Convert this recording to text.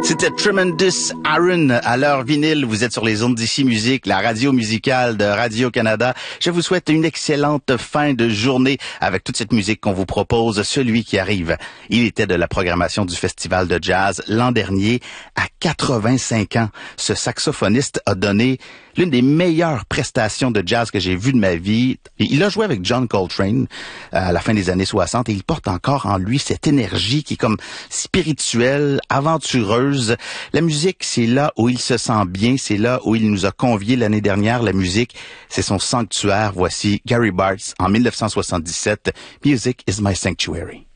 C'était Tremendous Aaron à l'heure vinyle. Vous êtes sur les ondes d'ici musique, la radio musicale de Radio-Canada. Je vous souhaite une excellente fin de journée avec toute cette musique qu'on vous propose. Celui qui arrive, il était de la programmation du Festival de jazz l'an dernier. À 85 ans, ce saxophoniste a donné l'une des meilleures prestations de jazz que j'ai vues de ma vie. Il a joué avec John Coltrane à la fin des années 60 et il porte encore en lui cette énergie qui est comme spirituelle, aventureuse. La musique, c'est là où il se sent bien, c'est là où il nous a conviés l'année dernière. La musique, c'est son sanctuaire. Voici Gary Bartz en 1977. Music is my sanctuary.